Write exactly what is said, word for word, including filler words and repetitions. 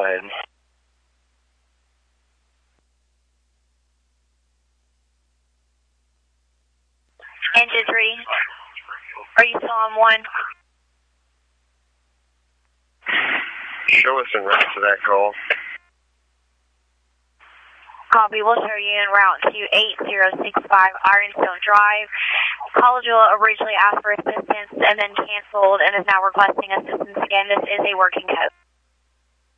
ahead. Engine three, are you still on one? Show us en route to that call. Copy, we'll show you en route to eight zero six five Ironstone Drive. Collegeville originally asked for assistance and then canceled and is now requesting assistance again. This is a working code.